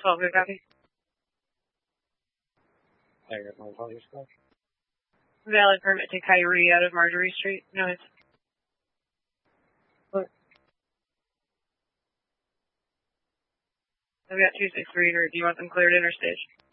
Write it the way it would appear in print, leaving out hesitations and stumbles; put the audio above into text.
12, good copy. I got my call yourself. Valid permit to Kyrie out of Marjorie Street. No, it's... What? I've got 263 here. Do you want them cleared interstage?